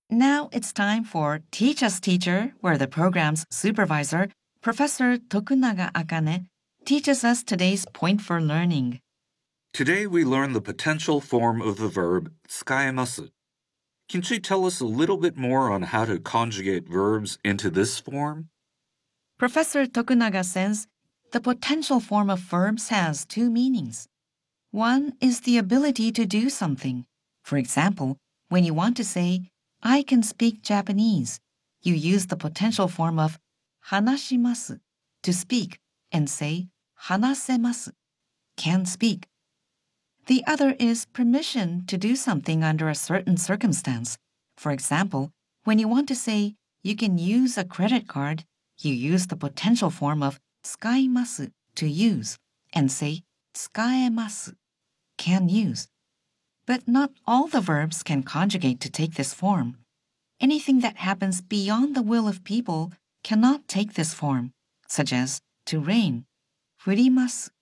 Now it's time for Teach Us Teacher, where the program's supervisor, Professor Tokunaga Akane, teaches us today's point for learning. Today we learn the potential form of the verb tsukaemasu. Can she tell us a little bit more on how to conjugate verbs into this form? Professor Tokunaga says the potential form of verbs has two meanings. One is the ability to do something. For example, when you want to say, I can speak Japanese, you use the potential form of hanashimasu, to speak, and say hanasemasu, can speak. The other is permission to do something under a certain circumstance. For example, when you want to say you can use a credit card, you use the potential form of tsukaimasu, to use, and say tsukaemasu, can use. But not all the verbs can conjugate to take this form. Anything that happens beyond the will of people cannot take this form, such as to rain, furimasu.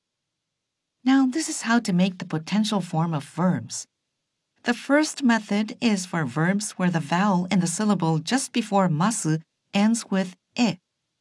Now this is how to make the potential form of verbs. The first method is for verbs where the vowel in the syllable just before masu ends with e.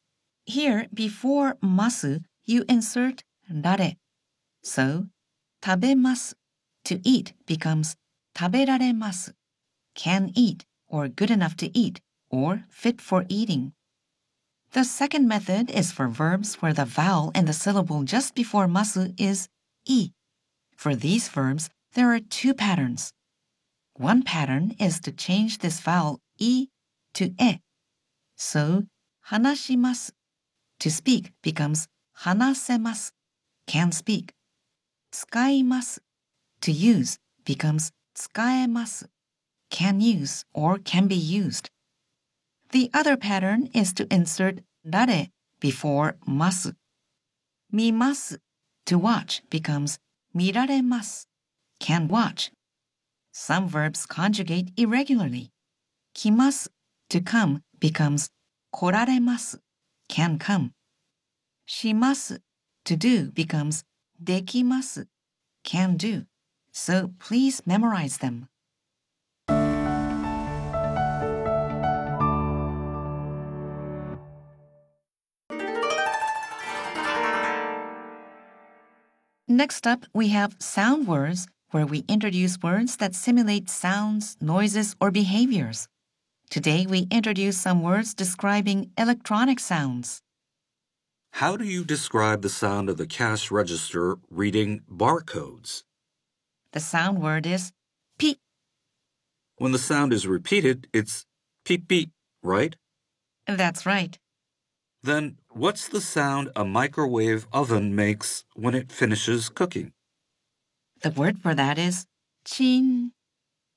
Here, before masu, you insert rare. So, tabemasu, to eat, becomes taberaremasu, can eat, or good enough to eat, or fit for eating. The second method is for verbs where the vowel in the syllable just before masu is I. For these verbs, there are two patterns. One pattern is to change this vowel I to e. So, hanashimasu, to speak, becomes hanasemasu, can speak. Tsukaimasu, to use, becomes tsukaemasu, can use or can be used. The other pattern is to insert rare before masu. Mimasu, to watch, becomes miraremasu, can watch. Some verbs conjugate irregularly. Kimasu, to come, becomes koraremasu, can come. Shimasu, to do, becomes dekimasu, can do. So please memorize them. Next up, we have sound words, where we introduce words that simulate sounds, noises, or behaviors. Today, we introduce some words describing electronic sounds. How do you describe the sound of the cash register reading barcodes? The sound word is pi. When the sound is repeated, it's beep beep, right? That's right. Then what's the sound a microwave oven makes when it finishes cooking? The word for that is chin.